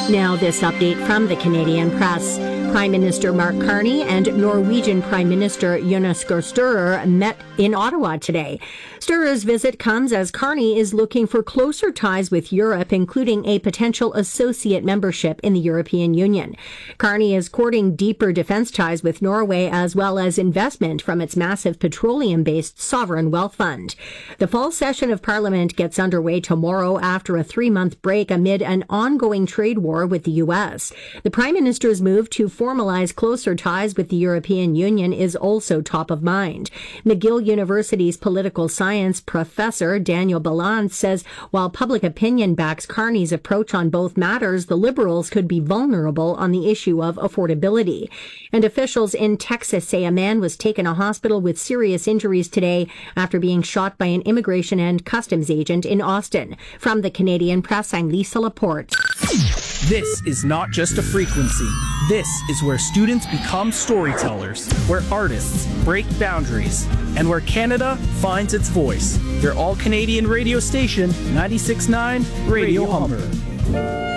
Now, this update from the Canadian Press. Prime Minister Mark Carney and Norwegian Prime Minister Jonas Gahr Støre met in Ottawa today. Støre's visit comes as Carney is looking for closer ties with Europe, including a potential associate membership in the European Union. Carney is courting deeper defence ties with Norway, as well as investment from its massive petroleum-based sovereign wealth fund. The fall session of Parliament gets underway tomorrow after a 3-month break amid an ongoing trade war with the U.S. The Prime Minister's move to formalize closer ties with the European Union is also top of mind. McGill University's political science professor Daniel Ballant says while public opinion backs Carney's approach on both matters, the Liberals could be vulnerable on the issue of affordability. And officials in Texas say a man was taken to hospital with serious injuries today after being shot by an immigration and customs agent in Austin. From the Canadian Press, I'm Lisa Laporte. This is not just a frequency. This is where students become storytellers, where artists break boundaries, and where Canada finds its voice. Your all-Canadian radio station, 96.9 Radio Humber.